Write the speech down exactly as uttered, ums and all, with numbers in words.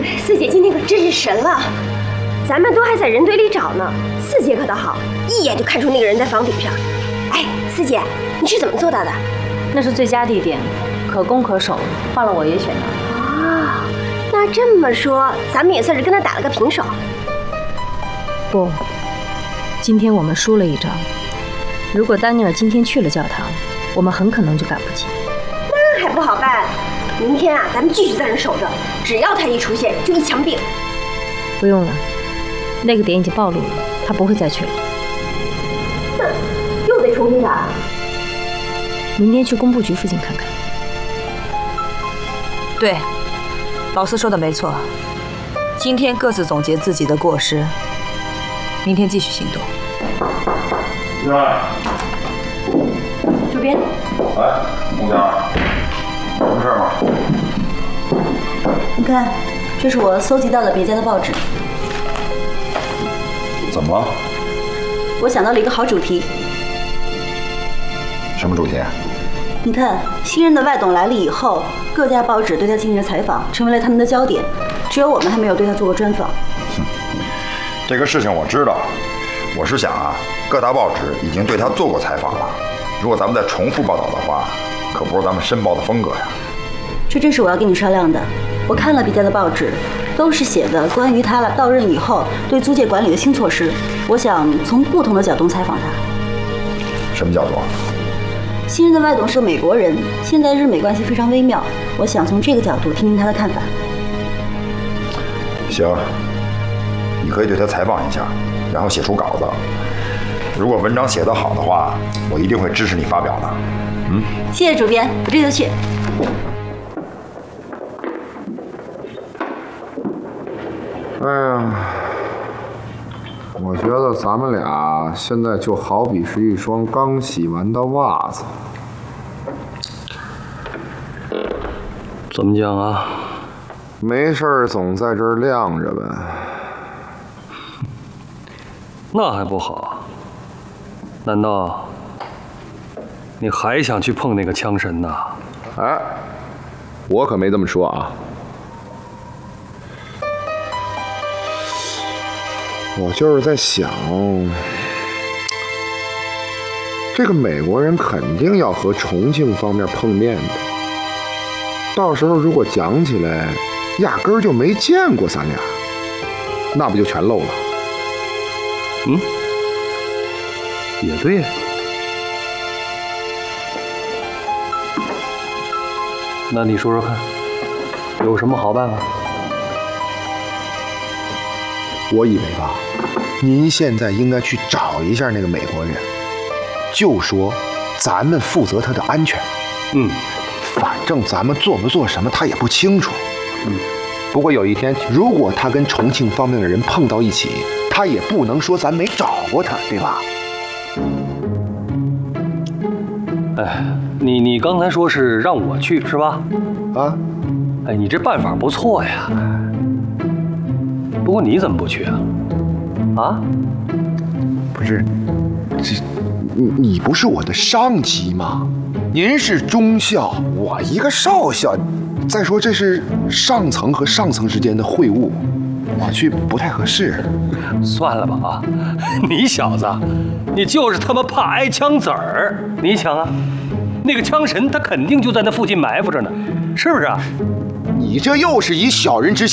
四姐今天可真是神了，咱们都还在人堆里找呢，四姐可倒好，一眼就看出那个人在房顶上。哎，四姐，你是怎么做到的？ 那是最佳地点，可攻可守，换了我也选它。 啊，那这么说，咱们也算是跟他打了个平手。 不，今天我们输了一仗。如果丹尼尔今天去了教堂，我们很可能就赶不及。 那还不好办，明天啊，咱们继续在这守着，只要他一出现，就一枪毙。 不用了，那个点已经暴露了，他不会再去了。 那又得重新打。 明天去工部局附近看看。 对，老四说的没错。今天各自总结自己的过失，明天继续行动。 二， 主编。 哎，木匠，什么事儿吗？ 你看，这是我搜集到的别家的报纸。 怎么了？ 我想到了一个好主题。 什么主题？ 你看，新任的外董来了以后，各家报纸对他进行了采访，成为了他们的焦点。只有我们还没有对他做过专访。 这个事情我知道，我是想啊，各大报纸已经对他做过采访了。如果咱们再重复报道的话，可不是咱们申报的风格呀。 这正是我要跟你商量的。我看了别家的报纸，都是写的关于他到任以后对租界管理的新措施。我想从不同的角度采访他。 什么角度？ 新任的外董是个美国人，现在日美关系非常微妙。我想从这个角度听听他的看法。 行，你可以对他采访一下，然后写出稿子。如果文章写得好的话，我一定会支持你发表的。嗯， 谢谢主编，我这就去。 哎呀，我觉得咱们俩现在就好比是一双刚洗完的袜子。 怎么讲啊？ 没事儿总在这儿晾着呗。 那还不好？难道你还想去碰那个枪神呐？ 哎，我可没这么说啊。我就是在想，这个美国人肯定要和重庆方面碰面的。到时候如果讲起来，压根儿就没见过咱俩，那不就全漏了？ 嗯，也对。那你说说看，有什么好办法？ 我以为吧，您现在应该去找一下那个美国人，就说咱们负责他的安全。 嗯， 反正咱们做不做什么他也不清楚。 嗯， 不过有一天，如果他跟重庆方面的人碰到一起，他也不能说咱没找过他，对吧？ 哎，你你刚才说是让我去是吧？ 啊？ 哎，你这办法不错呀。不过你怎么不去啊？啊？ 不是，这你你不是我的上级吗？您是中校，我一个少校。再说这是上层和上层之间的会晤，我去不太合适。 算了吧啊！你小子，你就是他妈怕挨枪子儿。你想啊，那个枪神他肯定就在那附近埋伏着呢，是不是啊？ 你这又是以小人之